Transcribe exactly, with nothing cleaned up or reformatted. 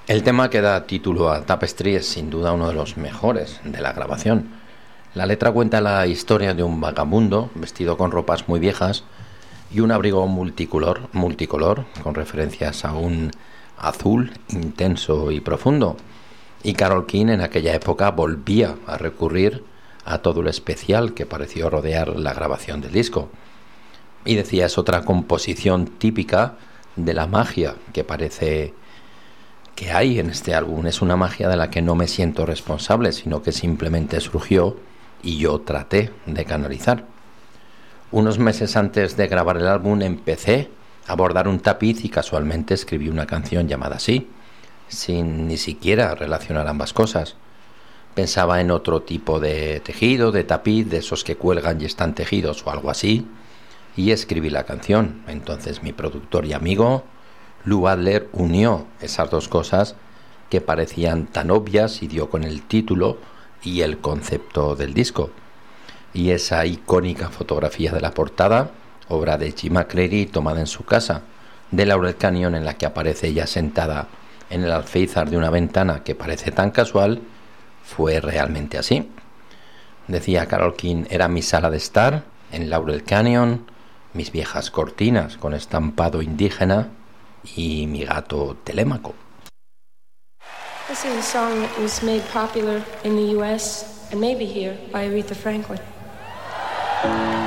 El tema que da título a Tapestry es sin duda uno de los mejores de la grabación. La letra cuenta la historia de un vagabundo vestido con ropas muy viejas y un abrigo multicolor, multicolor con referencias a un azul intenso y profundo. Y Carole King en aquella época volvía a recurrir a todo lo especial que pareció rodear la grabación del disco. Y decía, es otra composición típica de la magia que parece que hay en este álbum. Es una magia de la que no me siento responsable, sino que simplemente surgió y yo traté de canalizar. Unos meses antes de grabar el álbum empecé a bordar un tapiz y casualmente escribí una canción llamada así, sin ni siquiera relacionar ambas cosas. Pensaba en otro tipo de tejido, de tapiz, de esos que cuelgan y están tejidos o algo así, y escribí la canción. Entonces mi productor y amigo Lou Adler unió esas dos cosas que parecían tan obvias y dio con el título y el concepto del disco. Y esa icónica fotografía de la portada, obra de Jim McCreary tomada en su casa, de Laurel Canyon, en la que aparece ella sentada en el alféizar de una ventana que parece tan casual, fue realmente así. Decía Carole King, era mi sala de estar en Laurel Canyon, mis viejas cortinas con estampado indígena y mi gato Telémaco. This is a song that was made popular in the U S and maybe here by Aretha Franklin.